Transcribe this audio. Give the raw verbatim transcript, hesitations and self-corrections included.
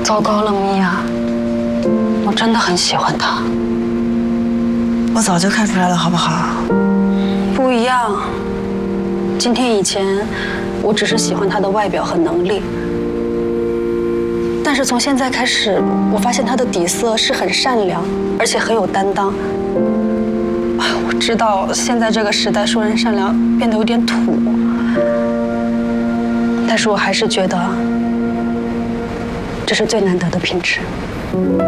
糟糕了，米娅，我真的很喜欢他。 我早就看出来了，好不好？ 不一样。今天以前，我只是喜欢他的外表和能力，但是从现在开始，我发现他的底色是很善良，而且很有担当。我知道现在这个时代说人善良变得有点土，但是我还是觉得这是最难得的品质。